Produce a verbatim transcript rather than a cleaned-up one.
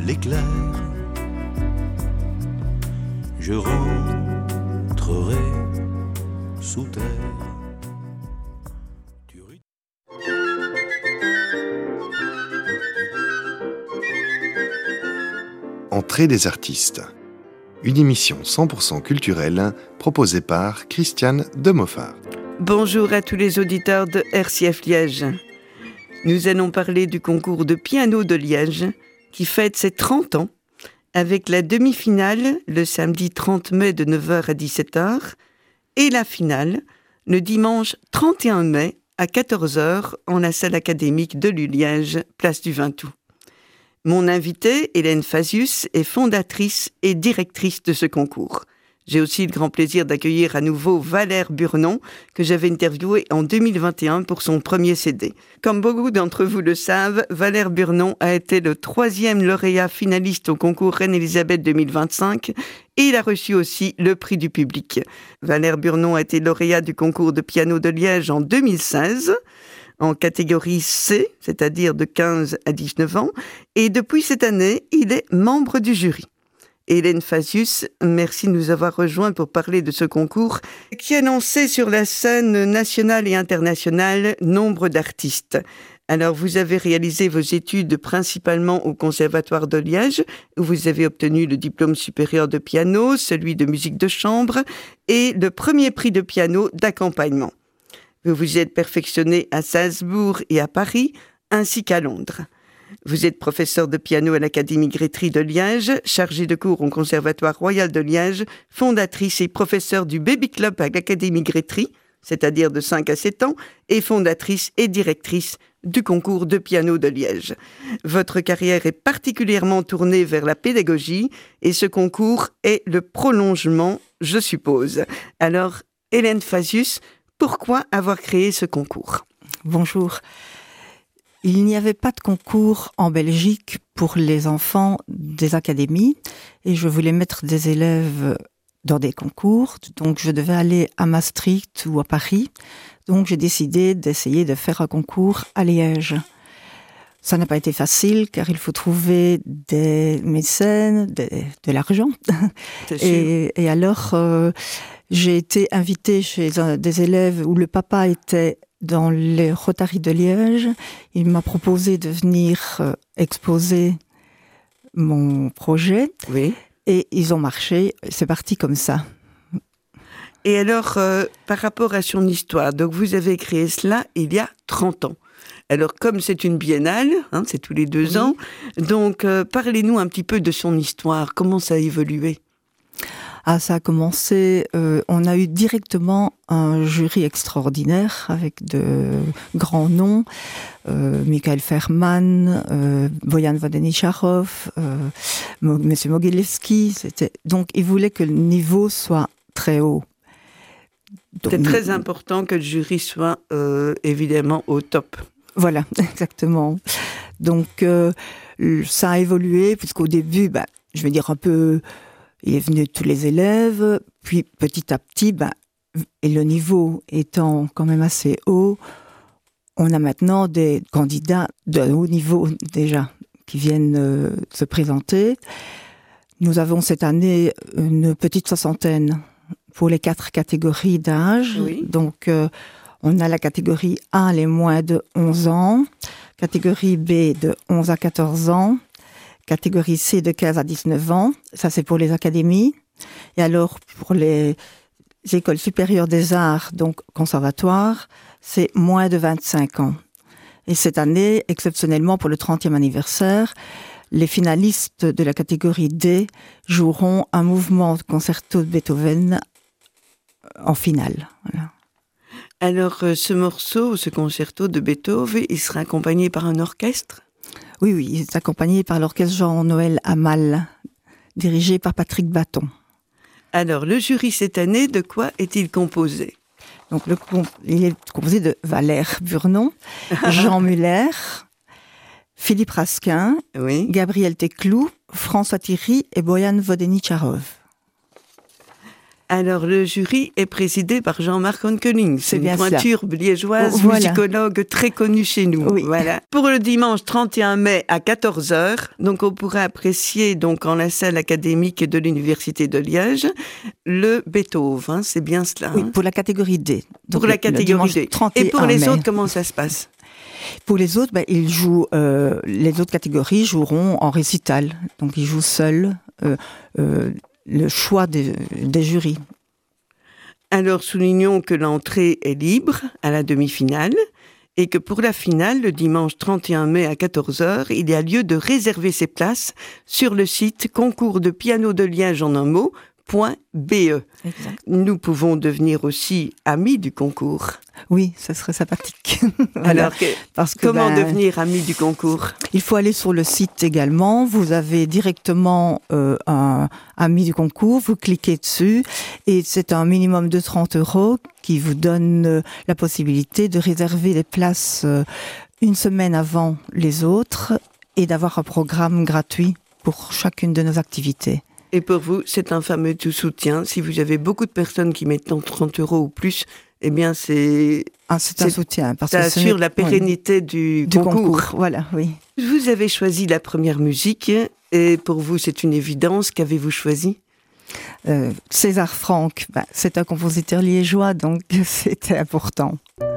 l'éclair. Je rentrerai sous terre. Entrée des artistes. Une émission cent pour cent culturelle proposée par Christiane Demoffat. Bonjour à tous les auditeurs de R C F Liège. Nous allons parler du concours de piano de Liège qui fête ses trente ans avec la demi-finale le samedi trente mai de neuf heures à dix-sept heures et la finale le dimanche trente et un mai à quatorze heures en la salle académique de l'U Liège, place du vingt août. Mon invitée, Hélène Fazius, est fondatrice et directrice de ce concours. J'ai aussi le grand plaisir d'accueillir à nouveau Valère Burnon, que j'avais interviewé en deux mille vingt et un pour son premier C D. Comme beaucoup d'entre vous le savent, Valère Burnon a été le troisième lauréat finaliste au concours Reine-Élisabeth deux mille vingt-cinq et il a reçu aussi le prix du public. Valère Burnon a été lauréat du concours de piano de Liège en deux mille seize, en catégorie C, c'est-à-dire de quinze à dix-neuf ans, et depuis cette année, il est membre du jury. Hélène Fazius, merci de nous avoir rejoints pour parler de ce concours qui a lancé sur la scène nationale et internationale nombre d'artistes. Alors, vous avez réalisé vos études principalement au Conservatoire de Liège, où vous avez obtenu le diplôme supérieur de piano, celui de musique de chambre et le premier prix de piano d'accompagnement. Vous vous êtes perfectionné à Salzbourg et à Paris, ainsi qu'à Londres. Vous êtes professeur de piano à l'Académie Grétry de Liège, chargé de cours au Conservatoire Royal de Liège, fondatrice et professeure du Baby Club à l'Académie Grétry, c'est-à-dire de cinq à sept ans, et fondatrice et directrice du concours de piano de Liège. Votre carrière est particulièrement tournée vers la pédagogie et ce concours est le prolongement, je suppose. Alors, Hélène Fazius, pourquoi avoir créé ce concours ? Bonjour. Il n'y avait pas de concours en Belgique pour les enfants des académies et je voulais mettre des élèves dans des concours. Donc je devais aller à Maastricht ou à Paris. Donc j'ai décidé d'essayer de faire un concours à Liège. Ça n'a pas été facile car il faut trouver des mécènes, des, de l'argent. Et, et alors... Euh, J'ai été invitée chez un, des élèves où le papa était dans les Rotary de Liège. Il m'a proposé de venir euh, exposer mon projet. Oui. Et ils ont marché. C'est parti comme ça. Et alors, euh, par rapport à son histoire, donc vous avez créé cela il y a trente ans. Alors, comme c'est une biennale, hein, c'est tous les deux oui. ans, donc euh, parlez-nous un petit peu de son histoire. Comment ça a évolué ? Ah, ça a commencé, euh, on a eu directement un jury extraordinaire avec de grands noms, euh, Michael Ferman, euh, Boyan Vodenicharov, euh, Monsieur Mogilevski, c'était... donc ils voulaient que le niveau soit très haut. Donc, c'est très important que le jury soit euh, évidemment au top. Voilà, exactement. Donc euh, ça a évolué, puisqu'au début, bah, je vais dire un peu... Il est venu tous les élèves, puis petit à petit, ben, et le niveau étant quand même assez haut, on a maintenant des candidats de haut niveau déjà qui viennent euh, se présenter. Nous avons cette année une petite soixantaine pour les quatre catégories d'âge. Oui. Donc, euh, on a la catégorie A, les moins de onze ans, catégorie B de onze à quatorze ans, catégorie C de quinze à dix-neuf ans, ça c'est pour les académies. Et alors pour les écoles supérieures des arts, donc conservatoire, c'est moins de vingt-cinq ans. Et cette année, exceptionnellement pour le trentième anniversaire, les finalistes de la catégorie D joueront un mouvement de concerto de Beethoven en finale. Voilà. Alors ce morceau, ce concerto de Beethoven, il sera accompagné par un orchestre ? Oui, oui, il est accompagné par l'orchestre Jean-Noël Hamal, dirigé par Patrick Batton. Alors, le jury cette année, de quoi est-il composé ? Donc, le, il est composé de Valère Burnon, Jean Muller, Philippe Raskin, oui. Gabriel Teclou, François Thierry et Boyan Vodenicharov. Alors, le jury est présidé par Jean-Marc Onkeling. C'est une pointure liégeoise, oh, voilà. musicologue très connue chez nous. Oui. Voilà. Pour le dimanche trente et un mai à quatorze heures, donc on pourra apprécier donc en la salle académique de l'Université de Liège le Beethoven, hein, c'est bien cela. Oui, hein pour la catégorie D. Donc pour la catégorie D. Et pour les mai. autres, comment ça se passe? Pour les autres, ben, ils jouent. Euh, les autres catégories joueront en récital. Donc ils jouent seuls. Euh, euh, le choix des, des jurys. Alors, soulignons que l'entrée est libre à la demi-finale et que pour la finale, le dimanche trente et un mai à quatorze heures, il y a lieu de réserver ses places sur le site concours de piano de Liège en un mot, .be. Exact. Nous pouvons devenir aussi amis du concours. Oui, ça serait sympathique. Voilà. Alors, que, Parce que, comment ben, devenir ami du concours? Il faut aller sur le site également. Vous avez directement euh, un ami du concours. Vous cliquez dessus et c'est un minimum de trente euros qui vous donne euh, la possibilité de réserver les places euh, une semaine avant les autres et d'avoir un programme gratuit pour chacune de nos activités. Et pour vous, c'est un fameux tout soutien. Si vous avez beaucoup de personnes qui mettent trente euros ou plus, eh bien, c'est... Ah, c'est un soutien. Parce ça que assure la pérennité oui. du, du concours. concours. Voilà, oui. Vous avez choisi la première musique, et pour vous, c'est une évidence. Qu'avez-vous choisi? euh, César Franck, bah, c'est un compositeur liégeois, donc c'était important.